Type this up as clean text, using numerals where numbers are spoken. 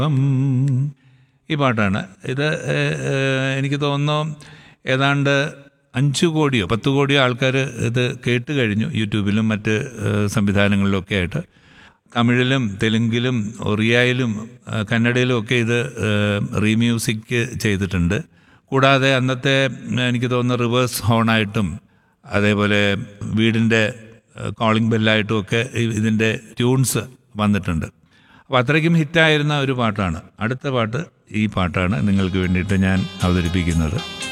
ഉം, ഈ പാട്ടാണ് ഇത്. എനിക്ക് തോന്നുന്നു ഏതാണ്ട് 5 കോടിയോ 10 കോടിയോ ആൾക്കാർ ഇത് കേട്ട് കഴിഞ്ഞു, യൂട്യൂബിലും മറ്റ് സംവിധാനങ്ങളിലൊക്കെ ആയിട്ട്. തമിഴിലും തെലുങ്കിലും ഒറിയയിലും കന്നഡയിലും ഒക്കെ ഇത് റീമ്യൂസിക് ചെയ്തിട്ടുണ്ട്. കൂടാതെ അന്നത്തെ എനിക്ക് തോന്നുന്നു റിവേഴ്സ് ഹോണായിട്ടും അതേപോലെ വീടിൻ്റെ കോളിംഗ് ബെല്ലായിട്ടും ഒക്കെ ഇതിൻ്റെ ട്യൂൺസ് വന്നിട്ടുണ്ട്. അപ്പോൾ അത്രയ്ക്കും ഹിറ്റായിരുന്ന ഒരു പാട്ടാണ്. അടുത്ത പാട്ട് ഈ പാട്ടാണ് നിങ്ങൾക്ക് വേണ്ടിയിട്ട് ഞാൻ അവതരിപ്പിക്കുന്നത്.